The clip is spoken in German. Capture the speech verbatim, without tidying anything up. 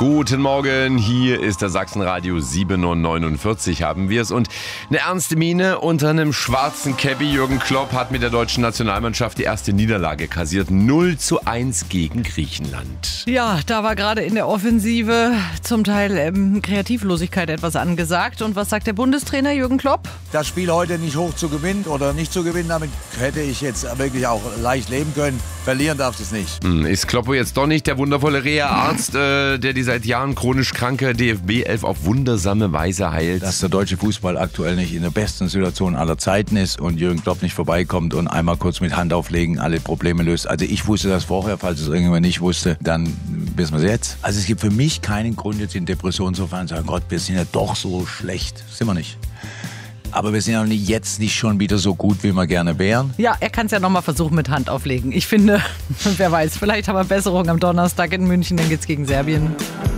Guten Morgen, hier ist der Sachsenradio sieben Uhr neunundvierzig haben wir es. Und eine ernste Miene unter einem schwarzen Käppi. Jürgen Klopp hat mit der deutschen Nationalmannschaft die erste Niederlage kassiert. null zu eins gegen Griechenland. Ja, da war gerade in der Offensive zum Teil ähm, Kreativlosigkeit etwas angesagt. Und was sagt der Bundestrainer Jürgen Klopp? Das Spiel heute nicht hoch zu gewinnen oder nicht zu gewinnen, damit hätte ich jetzt wirklich auch leicht leben können. Verlieren darf es nicht. Hm, ist Kloppo jetzt doch nicht der wundervolle Reha-Arzt, äh, der die seit Jahren chronisch kranke D F B elf auf wundersame Weise heilt? Dass der deutsche Fußball aktuell nicht in der besten Situation aller Zeiten ist und Jürgen Klopp nicht vorbeikommt und einmal kurz mit Hand auflegen alle Probleme löst. Also ich wusste das vorher, falls es irgendjemand nicht wusste, dann wissen wir es jetzt. Also es gibt für mich keinen Grund, jetzt in Depressionen zu fallen und zu sagen, Gott, wir sind ja doch so schlecht. Sind wir nicht. Aber wir sind auch nicht, jetzt nicht schon wieder so gut, wie wir gerne wären. Ja, er kann es ja nochmal versuchen mit Hand auflegen. Ich finde, wer weiß, vielleicht haben wir Besserung am Donnerstag in München, dann geht's gegen Serbien.